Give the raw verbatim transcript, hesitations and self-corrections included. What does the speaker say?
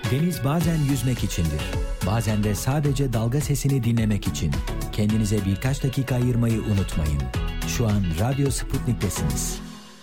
Deniz bazen yüzmek içindir. Bazen de sadece dalga sesini dinlemek için. Kendinize birkaç dakika ayırmayı unutmayın. Şu an Radyo Sputnik'tesiniz.